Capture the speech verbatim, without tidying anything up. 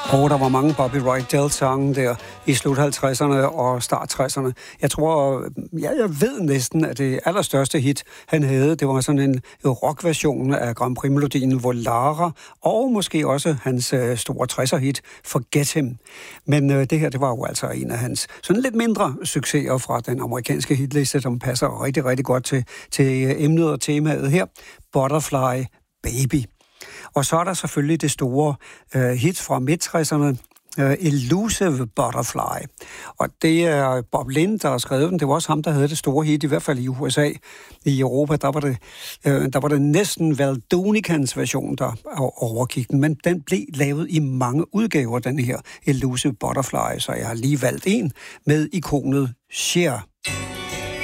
Og der var mange Bobby Rydell-sange der i slut halvtredserne og start tresserne. Jeg tror, ja, jeg ved næsten, at det allerstørste hit, han havde, det var sådan en rockversion af Grand Prix-melodien Volara, og måske også hans øh, store tresser-hit Forget Him. Men øh, det her, det var jo altså en af hans sådan lidt mindre succeser fra den amerikanske hitliste, som passer rigtig, rigtig godt til, til emnet og temaet her. Butterfly Baby. Og så er der selvfølgelig det store øh, hit fra midt-tresserne, uh, Elusive Butterfly. Og det er Bob Lind, der har skrevet den. Det var også ham, der havde det store hit, i hvert fald i U S A. I Europa, der var det, øh, der var det næsten Val Donikans version, der overgik den. Men den blev lavet i mange udgaver, den her Elusive Butterfly. Så jeg har lige valgt en med ikonet Cher.